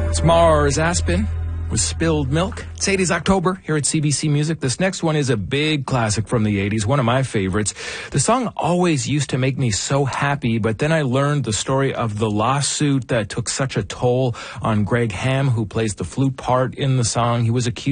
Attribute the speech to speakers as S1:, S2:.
S1: It's Mars Aspen with Spilled Milk. It's 80s October here at CBC Music. This next one is a big classic from the 80s, one of my favorites. The song always used to make me so happy, but then I learned the story of the lawsuit that took such a toll on Greg Ham, who plays the flute part in the song. He was accused